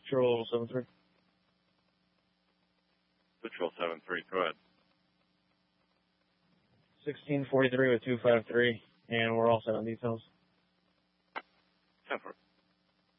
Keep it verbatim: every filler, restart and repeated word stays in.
Patrol seven three. Patrol seven three, go ahead. sixteen forty-three with two five three, and we're all set on details. ten four.